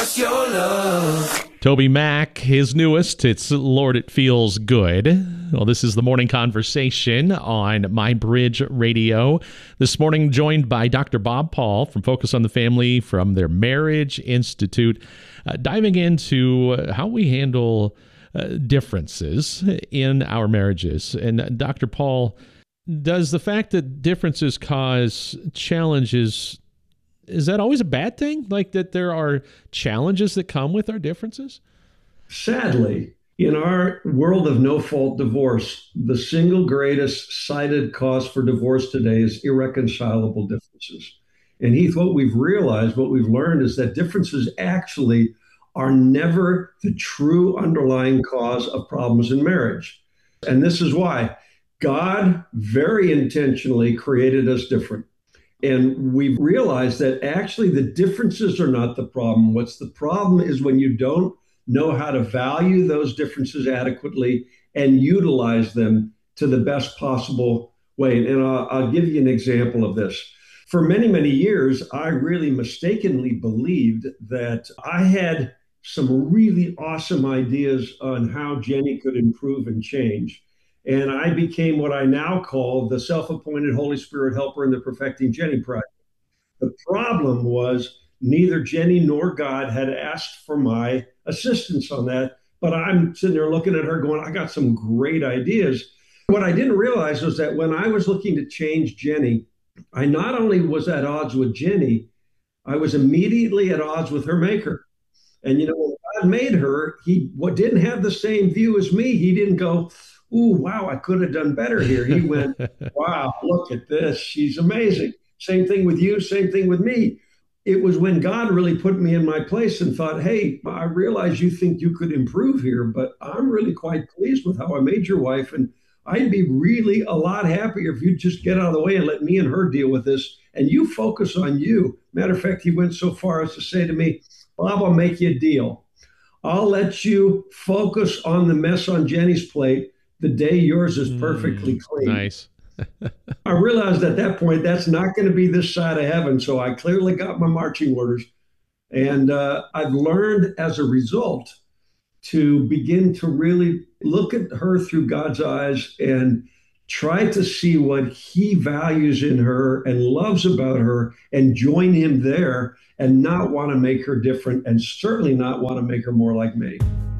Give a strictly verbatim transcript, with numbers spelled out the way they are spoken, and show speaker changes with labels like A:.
A: What's your love?
B: Toby Mac, his newest, it's Lord, It Feels Good. Well, this is the morning conversation on My Bridge Radio. This morning, joined by Doctor Bob Paul from Focus on the Family from their Marriage Institute, uh, diving into how we handle uh, differences in our marriages. And uh, Doctor Paul, does the fact that differences cause challenges, is that always a bad thing? Like that there are challenges that come with our differences?
C: Sadly, in our world of no-fault divorce, the single greatest cited cause for divorce today is irreconcilable differences. And Heath, what we've realized, what we've learned is that differences actually are never the true underlying cause of problems in marriage. And this is why God very intentionally created us different. And we've realized that actually the differences are not the problem. What's the problem is when you don't know how to value those differences adequately and utilize them to the best possible way. And I'll, I'll give you an example of this. For many, many years, I really mistakenly believed that I had some really awesome ideas on how Jenny could improve and change. And I became what I now call the self-appointed Holy Spirit helper in the Perfecting Jenny project. The problem was neither Jenny nor God had asked for my assistance on that, but I'm sitting there looking at her going, I got some great ideas. What I didn't realize was that when I was looking to change Jenny, I not only was at odds with Jenny, I was immediately at odds with her maker. And you know, when God made her, he what didn't have the same view as me. He didn't go, ooh, wow, I could have done better here. He went, wow, look at this. She's amazing. Same thing with you, same thing with me. It was when God really put me in my place and thought, hey, I realize you think you could improve here, but I'm really quite pleased with how I made your wife. And I'd be really a lot happier if you'd just get out of the way and let me and her deal with this. And you focus on you. Matter of fact, he went so far as to say to me, Bob, I'll make you a deal. I'll let you focus on the mess on Jenny's plate the day yours is perfectly clean.
B: Mm, nice.
C: I realized at that point that's not going to be this side of heaven. So I clearly got my marching orders. And uh, I've learned as a result to begin to really look at her through God's eyes and try to see what he values in her and loves about her and join him there and not want to make her different and certainly not want to make her more like me.